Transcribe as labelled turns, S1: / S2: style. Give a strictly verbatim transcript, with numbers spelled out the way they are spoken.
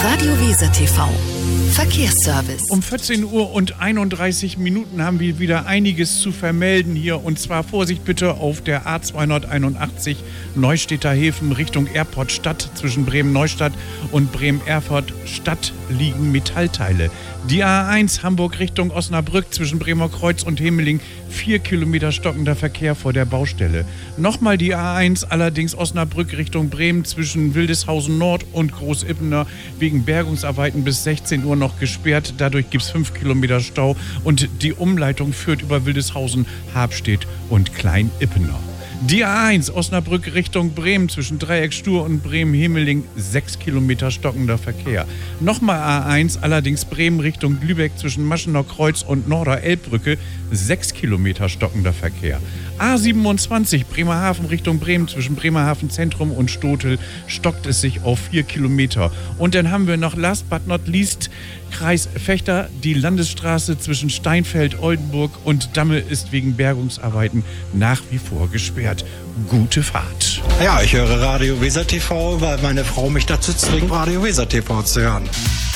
S1: Radio Weser T V. Verkehrsservice.
S2: Um vierzehn Uhr und einunddreißig Minuten haben wir wieder einiges zu vermelden hier. Und zwar Vorsicht bitte auf der A zweihunderteinundachtzig Neustädter Häfen Richtung Airport Stadt. Zwischen Bremen-Neustadt und Bremen-Erfurt Stadt liegen Metallteile. Die A eins Hamburg Richtung Osnabrück zwischen Bremer Kreuz und Hemeling. Vier Kilometer stockender Verkehr vor der Baustelle. Nochmal die A eins, allerdings Osnabrück Richtung Bremen zwischen Wildeshausen Nord und Großippener wegen Bergungsarbeiten bis sechzehn Uhr noch gesperrt. Dadurch gibt es fünf Kilometer Stau und die Umleitung führt über Wildeshausen, Habstedt und Klein-Ippener. Die A eins Osnabrück Richtung Bremen zwischen Dreieckstur und Bremen-Hemeling, sechs Kilometer stockender Verkehr. Nochmal A eins, allerdings Bremen Richtung Lübeck zwischen Maschener Kreuz und Norder-Elbbrücke, sechs Kilometer stockender Verkehr. A siebenundzwanzig Bremerhaven Richtung Bremen zwischen Bremerhaven Zentrum und Stotel stockt es sich auf vier Kilometer. Und dann haben wir noch last but not least Kreis Vechta, die Landesstraße zwischen Steinfeld, Oldenburg und Damme ist wegen Bergungsarbeiten nach wie vor gesperrt. Gute Fahrt.
S3: Ja, ich höre Radio Weser T V, weil meine Frau mich dazu zwingt, Radio Weser T V zu hören.